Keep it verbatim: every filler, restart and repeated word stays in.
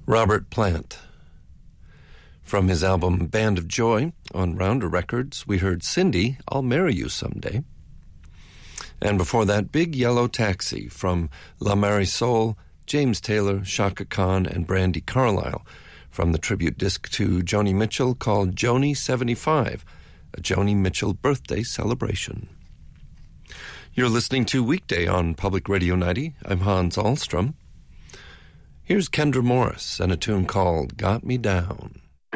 Robert Plant. From his album Band of Joy on Rounder Records, we heard Cindy, I'll Marry You Someday. And before that, Big Yellow Taxi from La Marisol, James Taylor, Chaka Khan, and Brandi Carlile from the tribute disc to Joni Mitchell called Joni seventy-five, a Joni Mitchell birthday celebration. You're listening to Weekday on Public Radio ninety. I'm Hans Ahlstrom. Here's Kendra Morris and a tune called Got Me Down.